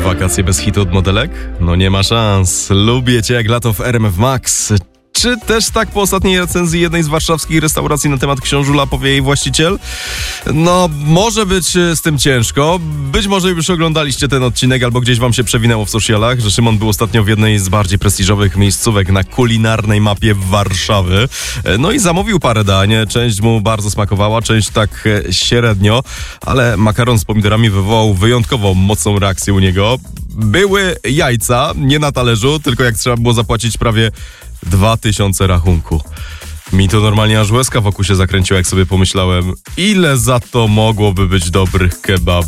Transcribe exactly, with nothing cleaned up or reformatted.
Wakacje bez hitu od modelek? No nie ma szans. Lubię cię jak lato w R M F Max. Czy też tak po ostatniej recenzji jednej z warszawskich restauracji na temat książula powie jej właściciel? No, może być z tym ciężko. Być może już oglądaliście ten odcinek albo gdzieś wam się przewinęło w socialach, że Szymon był ostatnio w jednej z bardziej prestiżowych miejscówek na kulinarnej mapie Warszawy. No i zamówił parę dań. Część mu bardzo smakowała, część tak średnio, ale makaron z pomidorami wywołał wyjątkowo mocną reakcję u niego. Były jajca, nie na talerzu, tylko jak trzeba było zapłacić prawie dwa tysiące rachunku. Mi to normalnie aż łezka wokół się zakręciła, jak sobie pomyślałem, ile za to mogłoby być dobrych kebabów.